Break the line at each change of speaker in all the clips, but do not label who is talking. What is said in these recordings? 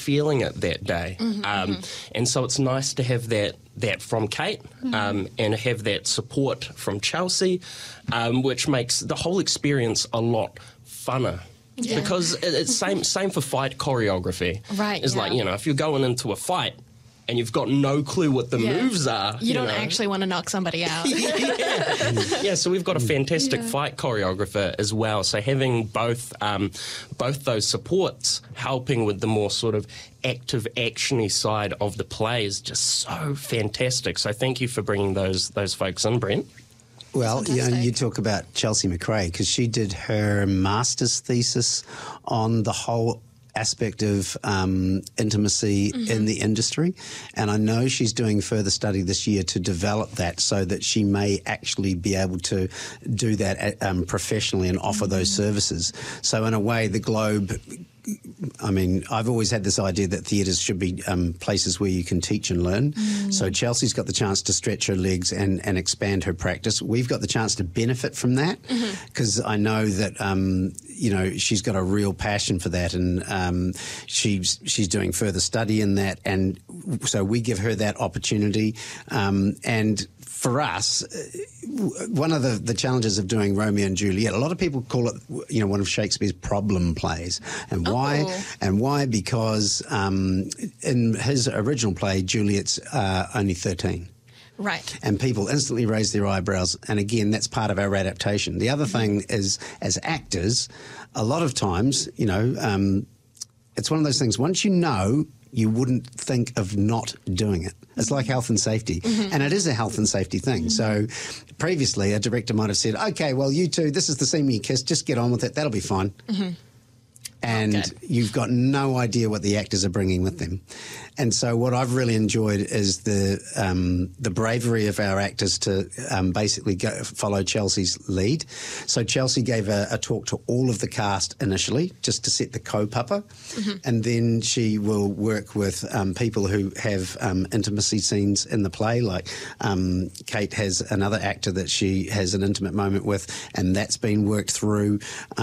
feeling it that day. And so it's nice to have that from Kate and have that support from Chelsea, which makes the whole experience a lot funner. Yeah. Because it's same for fight choreography.
Right.
It's like, if you're going into a fight and you've got no clue what the moves are.
You don't actually want to knock somebody out.
Yeah, so we've got a fantastic fight choreographer as well. So having both those supports helping with the more sort of active, actiony side of the play is just so fantastic. So thank you for bringing those folks in, Brent.
Well, you talk about Chelsea McRae because she did her master's thesis on the whole aspect of intimacy in the industry, and I know she's doing further study this year to develop that so that she may actually be able to do that professionally and offer those services. So in a way, the Globe, I mean, I've always had this idea that theatres should be places where you can teach and learn. So Chelsea's got the chance to stretch her legs and expand her practice. We've got the chance to benefit from that because I know that, she's got a real passion for that, and she's doing further study in that. And so we give her that opportunity. And for us, one of the challenges of doing Romeo and Juliet, a lot of people call it, one of Shakespeare's problem plays. And why? And why? Because in his original play, Juliet's only 13.
Right.
And people instantly raise their eyebrows. And again, that's part of our adaptation. The other thing is, as actors, a lot of times, it's one of those things, once you wouldn't think of not doing it. It's like health and safety. And it is a health and safety thing. So previously a director might have said, okay, well, you two, this is the scene where you kiss, just get on with it, that'll be fine. And you've got no idea what the actors are bringing with them. And so what I've really enjoyed is the bravery of our actors to basically follow Chelsea's lead. So Chelsea gave a talk to all of the cast initially, just to set the kaupapa, and then she will work with people who have intimacy scenes in the play. Like Kate has another actor that she has an intimate moment with, and that's been worked through.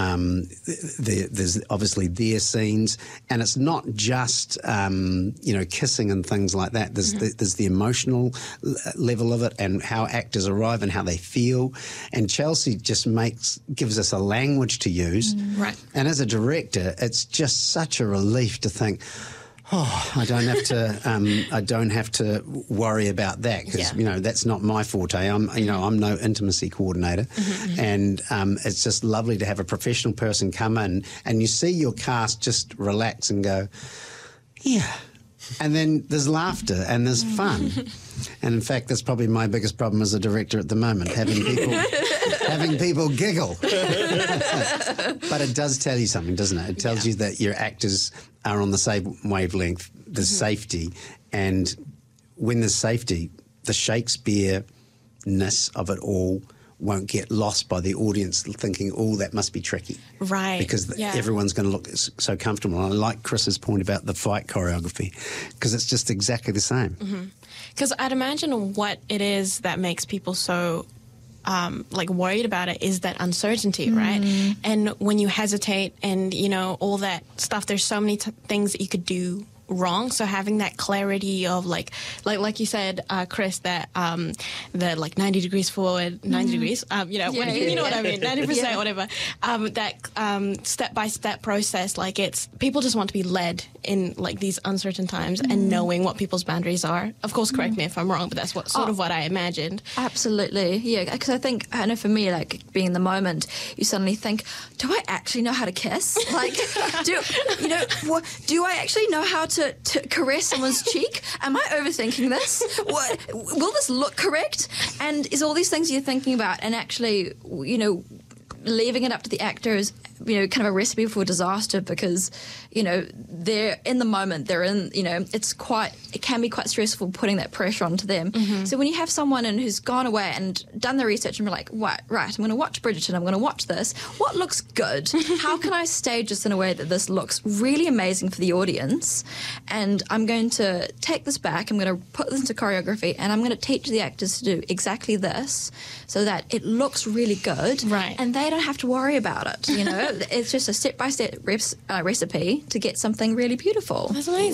There's obviously their scenes, and it's not just kissing and things like that. There's the emotional level of it and how actors arrive and how they feel. And Chelsea just gives us a language to use.
Right.
And as a director, it's just such a relief to think, I don't have to worry about that because that's not my forte. I'm no intimacy coordinator, and it's just lovely to have a professional person come in and you see your cast just relax and go, yeah. And then there's laughter and there's fun. And in fact, that's probably my biggest problem as a director at the moment, having people giggle. But it does tell you something, doesn't it? It tells you that your actors are on the same wavelength. There's safety. And when there's safety, the Shakespeare-ness of it all won't get lost by the audience thinking, that must be tricky.
Right.
Because everyone's going to look so comfortable. And I like Chris's point about the fight choreography because it's just exactly the same.
Because I'd imagine what it is that makes people so worried about it is that uncertainty, right? And when you hesitate and, all that stuff, there's so many things that you could do wrong. So having that clarity of like you said, Chris, that the 90 degrees forward, 90 degrees, you know what I mean, 90%, whatever. That step-by-step process, it's people just want to be led in these uncertain times and knowing what people's boundaries are. Of course, correct me if I'm wrong, but that's sort of what I imagined.
Absolutely, yeah. Because I know for me, being in the moment, you suddenly think, do I actually know how to kiss? Do I actually know how to caress someone's cheek? Am I overthinking this? Will this look correct? And is all these things you're thinking about, and actually, leaving it up to the actors, kind of a recipe for disaster because, they're in the moment, they're in, it can be quite stressful putting that pressure onto them. So when you have someone who's gone away and done the research and be like, right, I'm going to watch Bridgerton, I'm going to watch this. What looks good? How can I stage this in a way that this looks really amazing for the audience? And I'm going to take this back, I'm going to put this into choreography, and I'm going to teach the actors to do exactly this so that it looks really good.
Right.
And they don't have to worry about it, It's just a step-by-step recipe to get something really beautiful.
That's amazing.